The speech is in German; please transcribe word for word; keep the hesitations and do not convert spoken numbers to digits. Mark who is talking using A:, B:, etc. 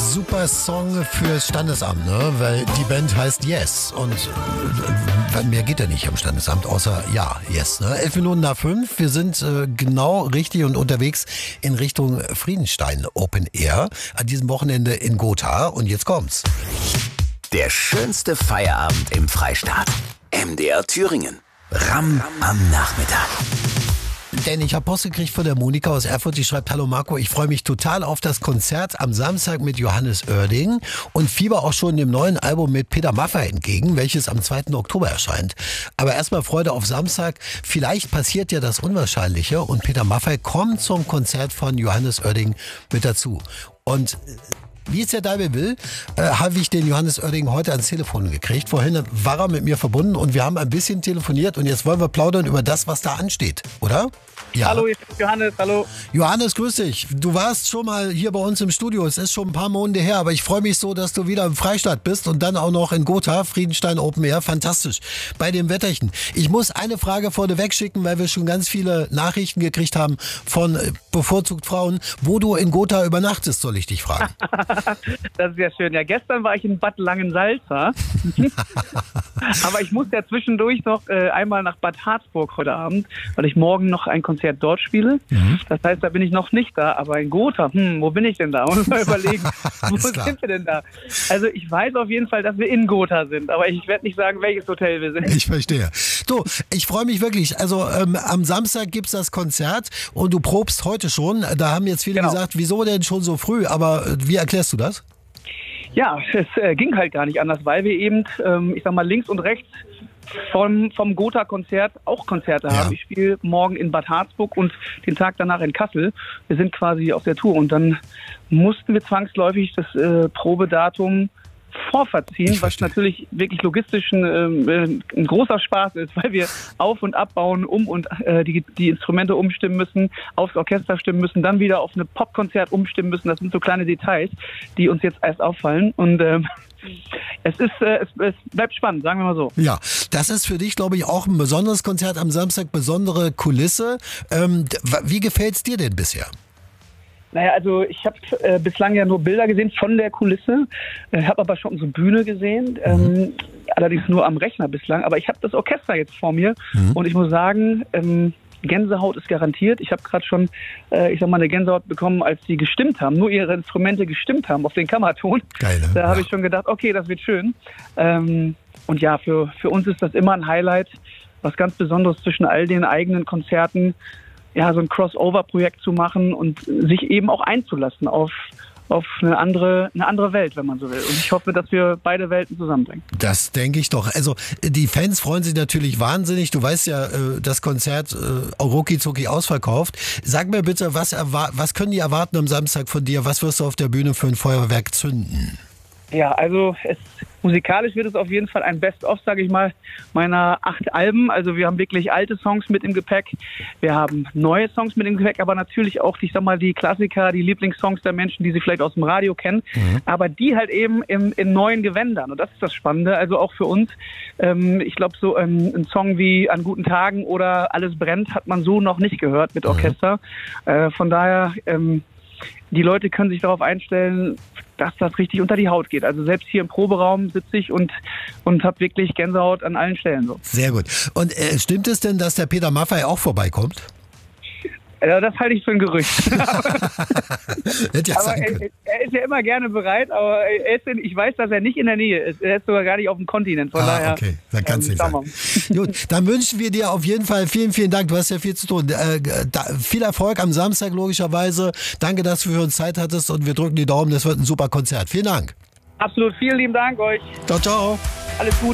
A: super Song fürs Standesamt, ne? Weil die Band heißt Yes und äh, mehr geht ja nicht am Standesamt, außer ja, Yes. Ne? Elf Minuten nach fünf, wir sind äh, genau richtig und unterwegs in Richtung Friedenstein Open Air an diesem Wochenende in Gotha und jetzt kommt's.
B: Der schönste Feierabend im Freistaat. M D R Thüringen. Ram am Nachmittag.
A: Denn ich habe Post gekriegt von der Monika aus Erfurt, die schreibt: Hallo Marco, ich freue mich total auf das Konzert am Samstag mit Johannes Oerding und fieber auch schon dem neuen Album mit Peter Maffay entgegen, welches am zweiten Oktober erscheint. Aber erstmal Freude auf Samstag. Vielleicht passiert ja das Unwahrscheinliche und Peter Maffay kommt zum Konzert von Johannes Oerding mit dazu. Und wie es der Deibel will, äh, habe ich den Johannes Oerding heute ans Telefon gekriegt. Vorhin war er mit mir verbunden und wir haben ein bisschen telefoniert und jetzt wollen wir plaudern über das, was da ansteht, oder? Ja.
C: Hallo, ich bin Johannes, hallo.
A: Johannes, grüß dich. Du warst schon mal hier bei uns im Studio. Es ist schon ein paar Monate her, aber ich freue mich so, dass du wieder im Freistaat bist und dann auch noch in Gotha, Friedenstein Open Air. Fantastisch. Bei dem Wetterchen. Ich muss eine Frage vorneweg schicken, weil wir schon ganz viele Nachrichten gekriegt haben von äh, bevorzugt Frauen. Wo du in Gotha übernachtest, soll ich dich fragen.
C: Das ist ja schön. Ja, gestern war ich in Bad Langensalza. Aber ich muss ja zwischendurch noch äh, einmal nach Bad Harzburg heute Abend, weil ich morgen noch ein Konzert dort spiele. Mhm. Das heißt, da bin ich noch nicht da. Aber in Gotha, hm, wo bin ich denn da? Muss mal überlegen, wo sind wir denn da? Also ich weiß auf jeden Fall, dass wir in Gotha sind. Aber ich werde nicht sagen, welches Hotel wir sind.
A: Ich verstehe. Du, ich freue mich wirklich. Also ähm, am Samstag gibt's das Konzert und du probst heute schon. Da haben jetzt viele genau. gesagt, wieso denn schon so früh? Aber äh, wie erklärst du das?
C: Ja, es äh, ging halt gar nicht anders, weil wir eben, ähm, ich sag mal, links und rechts vom, vom Gotha-Konzert auch Konzerte ja. haben. Ich spiele morgen in Bad Harzburg und den Tag danach in Kassel. Wir sind quasi auf der Tour und dann mussten wir zwangsläufig das äh, Probedatum vorverziehen, was natürlich wirklich logistisch ein, äh, ein großer Spaß ist, weil wir auf- und abbauen, um und äh, die, die Instrumente umstimmen müssen, aufs Orchester stimmen müssen, dann wieder auf eine Popkonzert umstimmen müssen. Das sind so kleine Details, die uns jetzt erst auffallen und ähm, es ist, äh, es, es bleibt spannend, sagen wir mal so.
A: Ja, das ist für dich, glaube ich, auch ein besonderes Konzert am Samstag, besondere Kulisse. Ähm, wie gefällt's dir denn bisher?
C: Naja, also ich habe äh, bislang ja nur Bilder gesehen von der Kulisse, äh, habe aber schon unsere Bühne gesehen, ähm, allerdings nur am Rechner bislang. Aber ich habe das Orchester jetzt vor mir mhm. und ich muss sagen, ähm, Gänsehaut ist garantiert. Ich habe gerade schon, äh, ich sag mal, eine Gänsehaut bekommen, als sie gestimmt haben, nur ihre Instrumente gestimmt haben auf den Kammerton.
A: Geil, ne?
C: Da habe
A: ja.
C: ich schon gedacht, okay, das wird schön. Ähm, und ja, für, für uns ist das immer ein Highlight, was ganz Besonderes zwischen all den eigenen Konzerten, ja, so ein Crossover-Projekt zu machen und sich eben auch einzulassen auf, auf eine andere, eine andere Welt, wenn man so will. Und ich hoffe, dass wir beide Welten zusammenbringen.
A: Das denke ich doch. Also die Fans freuen sich natürlich wahnsinnig. Du weißt ja, das Konzert äh, rucki zucki ausverkauft. Sag mir bitte, was, erwar- was können die erwarten am Samstag von dir? Was wirst du auf der Bühne für ein Feuerwerk zünden?
C: Ja, also es, musikalisch wird es auf jeden Fall ein Best-of, sage ich mal, meiner acht Alben. Also wir haben wirklich alte Songs mit im Gepäck, wir haben neue Songs mit im Gepäck, aber natürlich auch, ich sag mal, die Klassiker, die Lieblingssongs der Menschen, die sie vielleicht aus dem Radio kennen, mhm. aber die halt eben im, in neuen Gewändern. Und das ist das Spannende, also auch für uns. Ähm, ich glaube, so ähm, ein Song wie An guten Tagen oder Alles brennt hat man so noch nicht gehört mit Orchester. Mhm. Äh, von daher, ähm, die Leute können sich darauf einstellen, dass das richtig unter die Haut geht. Also selbst hier im Proberaum sitze ich und, und habe wirklich Gänsehaut an allen Stellen. So.
A: Sehr gut. Und äh, stimmt es denn, dass der Peter Maffay auch vorbeikommt?
C: Ja, das halte ich für ein Gerücht.
A: Hätte ja
C: aber
A: sein
C: er,
A: können.
C: er ist ja immer gerne bereit, aber er ist in, ich weiß, dass er nicht in der Nähe ist. Er ist sogar gar nicht auf dem Kontinent. Von
A: ah,
C: daher,
A: okay, dann kann es
C: ähm,
A: nicht sein. Gut, dann wünschen wir dir auf jeden Fall vielen, vielen Dank. Du hast ja viel zu tun. Äh, da, viel Erfolg am Samstag logischerweise. Danke, dass du für uns Zeit hattest und wir drücken die Daumen. Das wird ein super Konzert. Vielen Dank.
C: Absolut, vielen lieben Dank euch.
A: Ciao, ciao.
C: Alles Gute.